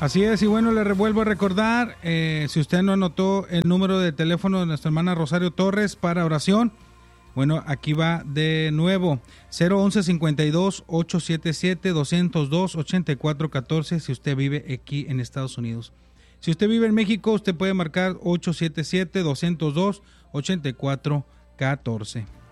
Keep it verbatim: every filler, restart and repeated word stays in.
Así es, y bueno, le vuelvo a recordar, eh, si usted no anotó el número de teléfono de nuestra hermana Rosario Torres para oración, bueno, aquí va de nuevo, cero once cincuenta y dos, ochocientos setenta y siete, doscientos dos, ochenta y cuatro catorce, si usted vive aquí en Estados Unidos. Si usted vive en México, usted puede marcar ochocientos setenta y siete, doscientos dos, ochenta y cuatro catorce.